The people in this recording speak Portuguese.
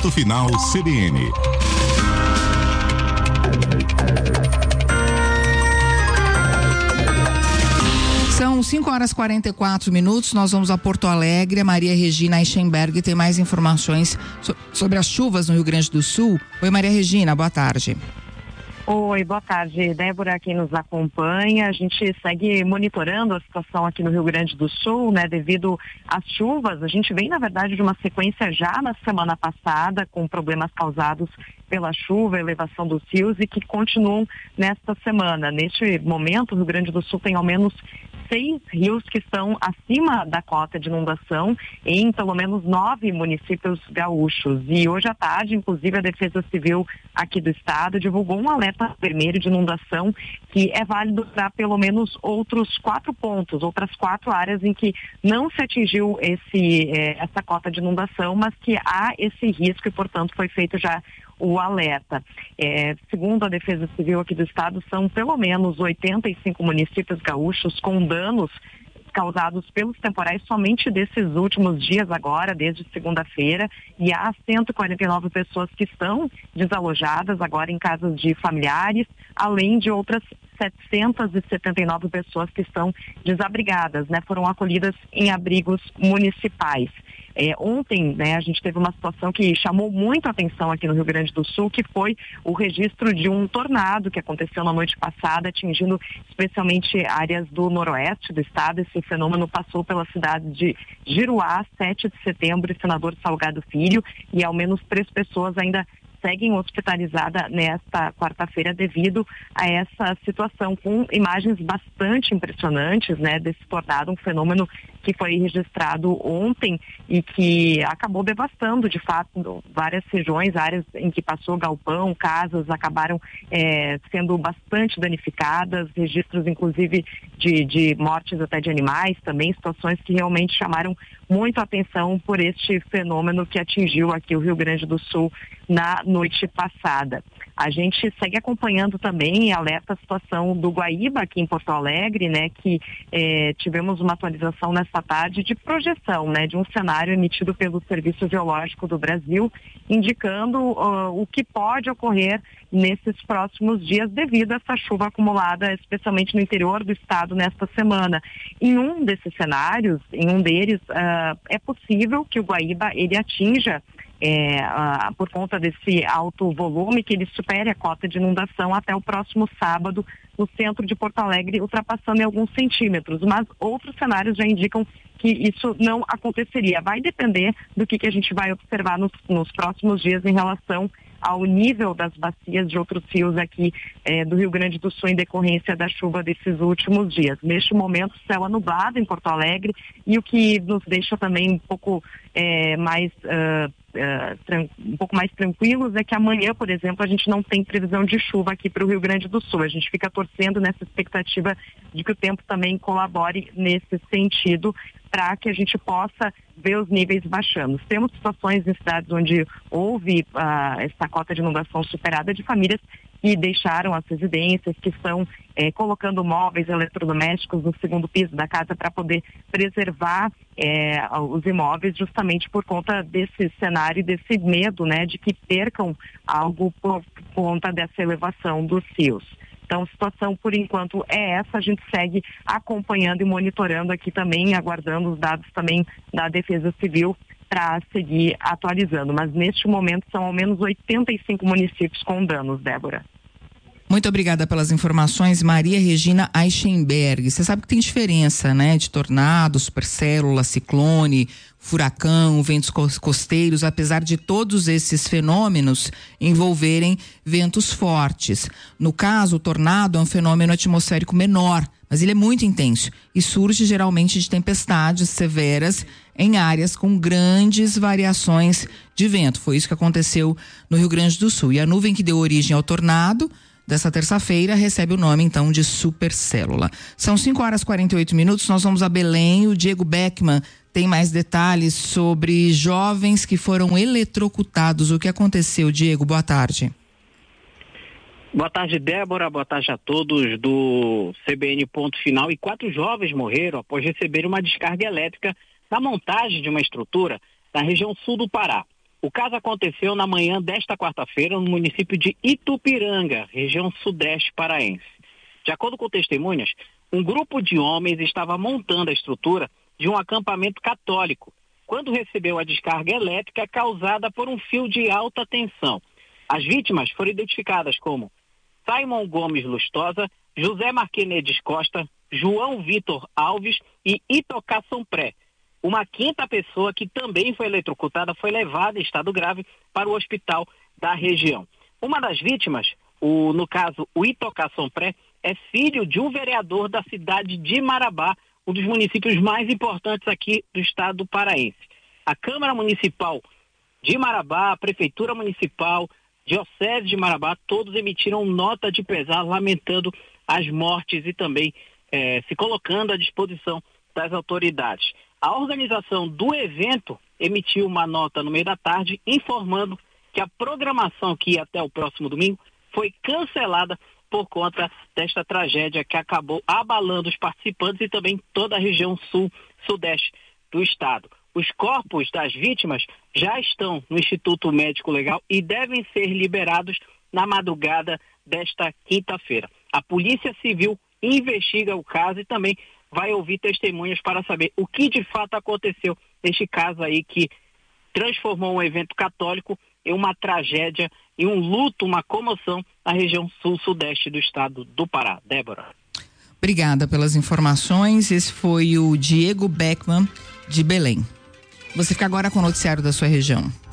Ponto Final CBN. São 5h44. Nós vamos a Porto Alegre. A Maria Regina Eichenberg tem mais informações sobre as chuvas no Rio Grande do Sul. Oi, Maria Regina, boa tarde. Oi, boa tarde, Débora, quem nos acompanha. A gente segue monitorando a situação aqui no Rio Grande do Sul, né, devido às chuvas. A gente vem, na verdade, de uma sequência já na semana passada, com problemas causados pela chuva, elevação dos rios, e que continuam nesta semana. Neste momento, o Rio Grande do Sul tem ao menos 6 rios que estão acima da cota de inundação em pelo menos 9 municípios gaúchos. E hoje à tarde, inclusive, a Defesa Civil aqui do estado divulgou um alerta vermelho de inundação que é válido para pelo menos outros 4 pontos, outras 4 áreas em que não se atingiu essa cota de inundação, mas que há esse risco e, portanto, foi feito já o alerta. Segundo a Defesa Civil aqui do estado, são pelo menos 85 municípios gaúchos com danos causados pelos temporais somente desses últimos dias agora, desde segunda-feira, e há 149 pessoas que estão desalojadas agora em casas de familiares, além de outras 779 pessoas que estão desabrigadas, né? Foram acolhidas em abrigos municipais. Ontem, né, a gente teve uma situação que chamou muito a atenção aqui no Rio Grande do Sul, que foi o registro de um tornado que aconteceu na noite passada, atingindo especialmente áreas do noroeste do estado. Esse fenômeno passou pela cidade de Giruá, 7 de setembro, e Senador Salgado Filho, e ao menos 3 pessoas ainda seguem hospitalizadas nesta quarta-feira devido a essa situação, com imagens bastante impressionantes, né, desse tornado, um fenômeno que foi registrado ontem e que acabou devastando, de fato, várias regiões, áreas em que passou galpão, casas acabaram sendo bastante danificadas, registros inclusive de mortes até de animais também, situações que realmente chamaram muito a atenção por este fenômeno que atingiu aqui o Rio Grande do Sul na noite passada. A gente segue acompanhando também e alerta a situação do Guaíba aqui em Porto Alegre, né, que tivemos uma atualização nesta tarde de projeção, né, de um cenário emitido pelo Serviço Geológico do Brasil, indicando o que pode ocorrer nesses próximos dias devido a essa chuva acumulada, especialmente no interior do estado nesta semana. Em um desses cenários, em um deles, é possível que o Guaíba ele atinja por conta desse alto volume, que ele supere a cota de inundação até o próximo sábado no centro de Porto Alegre, ultrapassando em alguns centímetros, mas outros cenários já indicam que isso não aconteceria. Vai depender do que a gente vai observar nos próximos dias em relação ao nível das bacias de outros rios aqui do Rio Grande do Sul em decorrência da chuva desses últimos dias. Neste momento, céu nublado em Porto Alegre, e o que nos deixa também um pouco um pouco mais tranquilos é que amanhã, por exemplo, a gente não tem previsão de chuva aqui para o Rio Grande do Sul. A gente fica torcendo nessa expectativa de que o tempo também colabore nesse sentido para que a gente possa ver os níveis baixando. Temos situações em cidades onde houve essa cota de inundação superada de famílias que deixaram as residências, que estão colocando móveis eletrodomésticos no segundo piso da casa para poder preservar os imóveis, justamente por conta desse cenário e desse medo, né, de que percam algo por conta dessa elevação dos rios. Então, a situação, por enquanto, é essa. A gente segue acompanhando e monitorando aqui também, aguardando os dados também da Defesa Civil para seguir atualizando. Mas, neste momento, são ao menos 85 municípios com danos, Débora. Muito obrigada pelas informações, Maria Regina Eichenberg. Você sabe que tem diferença, né, de tornado, supercélula, ciclone, furacão, ventos costeiros, apesar de todos esses fenômenos envolverem ventos fortes. No caso, o tornado é um fenômeno atmosférico menor, mas ele é muito intenso e surge geralmente de tempestades severas em áreas com grandes variações de vento. Foi isso que aconteceu no Rio Grande do Sul. E a nuvem que deu origem ao tornado dessa terça-feira recebe o nome, então, de supercélula. São 5h48. Nós vamos a Belém. O Diego Beckman tem mais detalhes sobre jovens que foram eletrocutados. O que aconteceu, Diego? Boa tarde. Boa tarde, Débora. Boa tarde a todos do CBN Ponto Final. E 4 jovens morreram após receber uma descarga elétrica na montagem de uma estrutura na região sul do Pará. O caso aconteceu na manhã desta quarta-feira no município de Itupiranga, região sudeste paraense. De acordo com testemunhas, um grupo de homens estava montando a estrutura de um acampamento católico, quando recebeu a descarga elétrica causada por um fio de alta tensão. As vítimas foram identificadas como Simon Gomes Lustosa, José Marquinedes Costa, João Vitor Alves e Itocá Sompré. Uma quinta pessoa que também foi eletrocutada foi levada em estado grave para o hospital da região. Uma das vítimas, no caso o Itocá Sompré, é filho de um vereador da cidade de Marabá, um dos municípios mais importantes aqui do estado paraense. A Câmara Municipal de Marabá, a Prefeitura Municipal, Diocese de Marabá, todos emitiram nota de pesar lamentando as mortes e também se colocando à disposição das autoridades. A organização do evento emitiu uma nota no meio da tarde informando que a programação que ia até o próximo domingo foi cancelada por conta desta tragédia que acabou abalando os participantes e também toda a região sul-sudeste do estado. Os corpos das vítimas já estão no Instituto Médico Legal e devem ser liberados na madrugada desta quinta-feira. A Polícia Civil investiga o caso e também vai ouvir testemunhas para saber o que de fato aconteceu neste caso aí que transformou um evento católico em uma tragédia, em um luto, uma comoção na região sul-sudeste do estado do Pará. Débora. Obrigada pelas informações. Esse foi o Diego Beckman, de Belém. Você fica agora com o noticiário da sua região.